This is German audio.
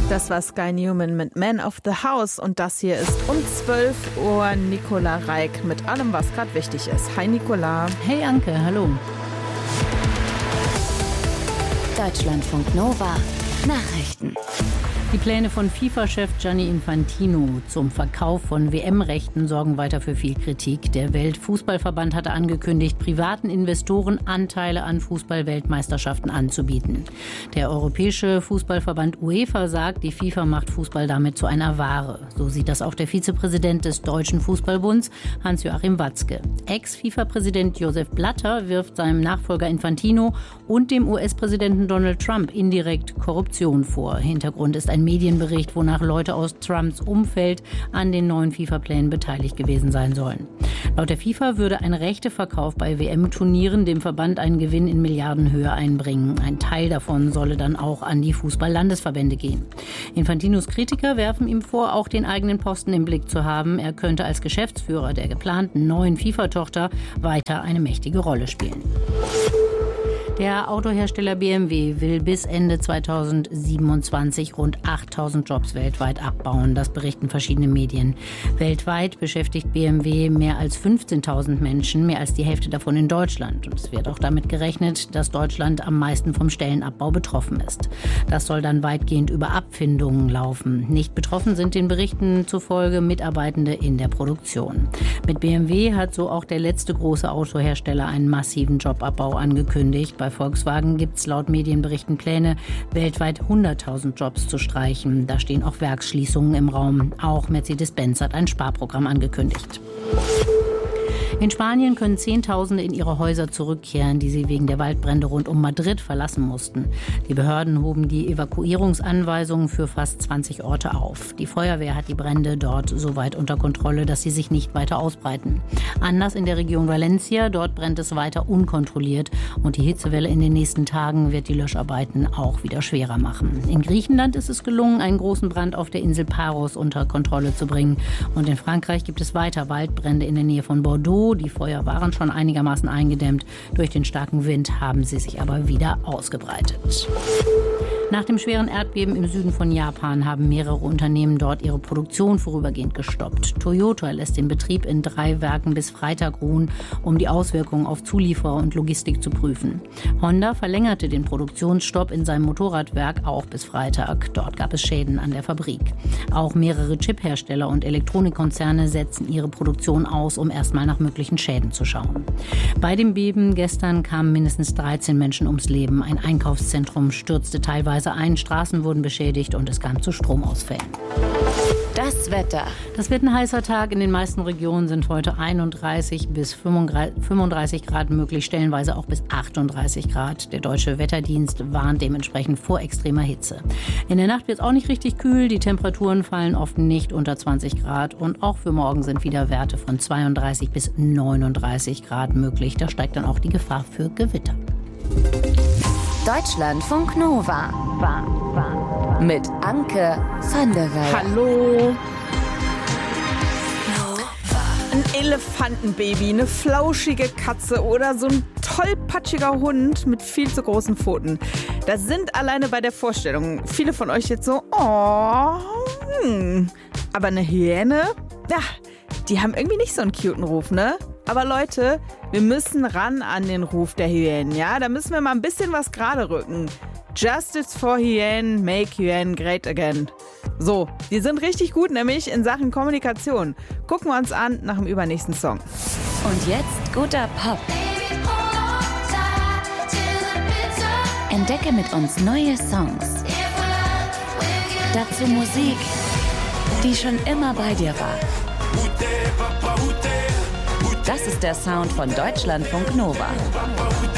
Das war Sky Newman mit Man of the House und das hier ist um 12 Uhr Nicola Reik mit allem, was gerade wichtig ist. Hi Nicola. Hey Anke, hallo. Deutschlandfunk Nova Nachrichten. Die Pläne von FIFA-Chef Gianni Infantino zum Verkauf von WM-Rechten sorgen weiter für viel Kritik. Der Weltfußballverband hatte angekündigt, privaten Investoren Anteile an Fußball-Weltmeisterschaften anzubieten. Der Europäische Fußballverband UEFA sagt, die FIFA macht Fußball damit zu einer Ware. So sieht das auch der Vizepräsident des Deutschen Fußballbunds, Hans-Joachim Watzke. Ex-FIFA-Präsident Josef Blatter wirft seinem Nachfolger Infantino und dem US-Präsidenten Donald Trump indirekt Korruption vor. Hintergrund ist ein Medienbericht, wonach Leute aus Trumps Umfeld an den neuen FIFA-Plänen beteiligt gewesen sein sollen. Laut der FIFA würde ein Rechteverkauf bei WM-Turnieren dem Verband einen Gewinn in Milliardenhöhe einbringen. Ein Teil davon solle dann auch an die Fußball-Landesverbände gehen. Infantinos Kritiker werfen ihm vor, auch den eigenen Posten im Blick zu haben. Er könnte als Geschäftsführer der geplanten neuen FIFA-Tochter weiter eine mächtige Rolle spielen. Der Autohersteller BMW will bis Ende 2027 rund 8.000 Jobs weltweit abbauen. Das berichten verschiedene Medien. Weltweit beschäftigt BMW mehr als 15.000 Menschen, mehr als die Hälfte davon in Deutschland. Und es wird auch damit gerechnet, dass Deutschland am meisten vom Stellenabbau betroffen ist. Das soll dann weitgehend über Abfindungen laufen. Nicht betroffen sind den Berichten zufolge Mitarbeitende in der Produktion. Mit BMW hat so auch der letzte große Autohersteller einen massiven Jobabbau angekündigt. Bei Volkswagen gibt es laut Medienberichten Pläne, weltweit 100.000 Jobs zu streichen. Da stehen auch Werksschließungen im Raum. Auch Mercedes-Benz hat ein Sparprogramm angekündigt. In Spanien können Zehntausende in ihre Häuser zurückkehren, die sie wegen der Waldbrände rund um Madrid verlassen mussten. Die Behörden hoben die Evakuierungsanweisungen für fast 20 Orte auf. Die Feuerwehr hat die Brände dort so weit unter Kontrolle, dass sie sich nicht weiter ausbreiten. Anders in der Region Valencia, dort brennt es weiter unkontrolliert und die Hitzewelle in den nächsten Tagen wird die Löscharbeiten auch wieder schwerer machen. In Griechenland ist es gelungen, einen großen Brand auf der Insel Paros unter Kontrolle zu bringen. Und in Frankreich gibt es weiter Waldbrände in der Nähe von Bordeaux. Die Feuer waren schon einigermaßen eingedämmt. Durch den starken Wind haben sie sich aber wieder ausgebreitet. Nach dem schweren Erdbeben im Süden von Japan haben mehrere Unternehmen dort ihre Produktion vorübergehend gestoppt. Toyota lässt den Betrieb in 3 Werken bis Freitag ruhen, um die Auswirkungen auf Zulieferer und Logistik zu prüfen. Honda verlängerte den Produktionsstopp in seinem Motorradwerk auch bis Freitag. Dort gab es Schäden an der Fabrik. Auch mehrere Chiphersteller und Elektronikkonzerne setzen ihre Produktion aus, um erstmal nach möglichen Schäden zu schauen. Bei dem Beben gestern kamen mindestens 13 Menschen ums Leben. Ein Einkaufszentrum stürzte teilweise ein, Straßen wurden beschädigt und es kam zu Stromausfällen. Das Wetter. Das wird ein heißer Tag. In den meisten Regionen sind heute 31 bis 35 Grad möglich, stellenweise auch bis 38 Grad. Der Deutsche Wetterdienst warnt dementsprechend vor extremer Hitze. In der Nacht wird es auch nicht richtig kühl. Die Temperaturen fallen oft nicht unter 20 Grad. Und auch für morgen sind wieder Werte von 32 bis 39 Grad möglich. Da steigt dann auch die Gefahr für Gewitter. Deutschlandfunk Nova. Mit Anke van der Weyer. Hallo. Ein Elefantenbaby, eine flauschige Katze oder so ein tollpatschiger Hund mit viel zu großen Pfoten. Das sind alleine bei der Vorstellung viele von euch jetzt so, Aber eine Hyäne? Ja, die haben irgendwie nicht so einen cuten Ruf, ne? Aber Leute, wir müssen ran an den Ruf der Hyänen, ja? Da müssen wir mal ein bisschen was gerade rücken. Justice for Hyänen, make Hyänen great again. So, die sind richtig gut, nämlich in Sachen Kommunikation. Gucken wir uns an nach dem übernächsten Song. Und jetzt guter Pop. Entdecke mit uns neue Songs. Dazu Musik, die schon immer bei dir war. Das ist der Sound von Deutschlandfunk Nova.